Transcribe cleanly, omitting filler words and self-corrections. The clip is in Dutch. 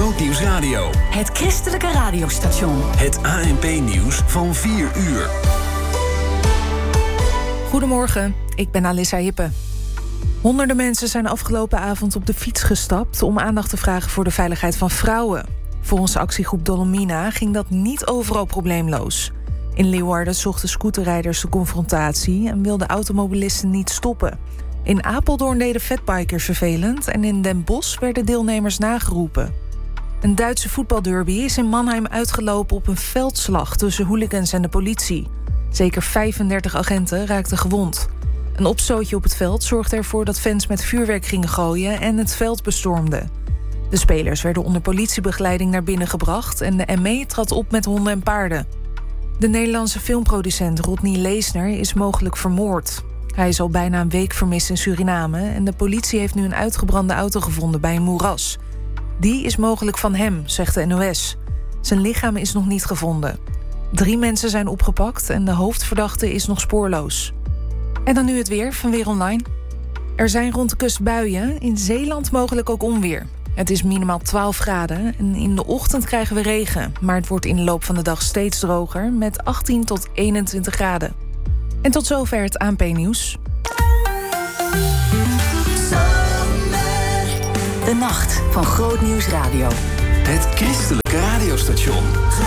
Grootnieuws Radio. Het christelijke radiostation. Het ANP-nieuws van 4 uur. Goedemorgen, ik ben Alissa Hippe. Honderden mensen zijn afgelopen avond op de fiets gestapt om aandacht te vragen voor de veiligheid van vrouwen. Volgens actiegroep Dolomina ging dat niet overal probleemloos. In Leeuwarden zochten scooterrijders de confrontatie en wilden automobilisten niet stoppen. In Apeldoorn deden fatbikers vervelend en in Den Bosch werden deelnemers nageroepen. Een Duitse voetbalderby is in Mannheim uitgelopen op een veldslag tussen hooligans en de politie. Zeker 35 agenten raakten gewond. Een opstootje op het veld zorgde ervoor dat fans met vuurwerk gingen gooien en het veld bestormden. De spelers werden onder politiebegeleiding naar binnen gebracht en de ME trad op met honden en paarden. De Nederlandse filmproducent Rodney Leesner is mogelijk vermoord. Hij is al bijna een week vermist in Suriname en de politie heeft nu een uitgebrande auto gevonden bij een moeras. Die is mogelijk van hem, zegt de NOS. Zijn lichaam is nog niet gevonden. 3 mensen zijn opgepakt en de hoofdverdachte is nog spoorloos. En dan nu het weer van Weer Online. Er zijn rond de kust buien, in Zeeland mogelijk ook onweer. Het is minimaal 12 graden en in de ochtend krijgen we regen. Maar het wordt in de loop van de dag steeds droger met 18 tot 21 graden. En tot zover het ANP-nieuws. De nacht van Grootnieuws Radio. Het christelijke radiostation.